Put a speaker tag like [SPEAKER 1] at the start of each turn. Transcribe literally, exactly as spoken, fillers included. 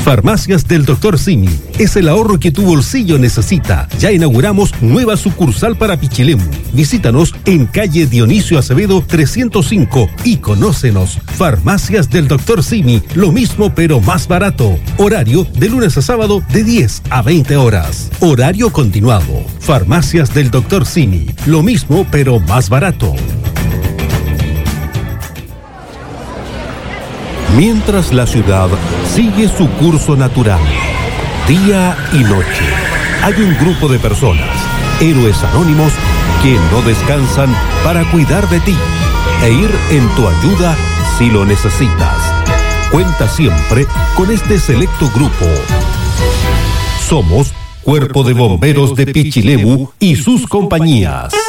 [SPEAKER 1] Farmacias del doctor Simi es el ahorro que tu bolsillo necesita. Ya inauguramos nueva sucursal para Pichilemu. Visítanos en calle Dionisio Acevedo trescientos cinco y conócenos. Farmacias del doctor Simi, lo mismo pero más barato. Horario de lunes a sábado de diez a veinte horas. Horario continuado. Farmacias del doctor Simi, lo mismo pero más barato. Mientras la ciudad sigue su curso natural, día y noche, hay un grupo de personas, héroes anónimos, que no descansan para cuidar de ti e ir en tu ayuda si lo necesitas. Cuenta siempre con este selecto grupo. Somos Cuerpo de Bomberos de Pichilemu y sus compañías.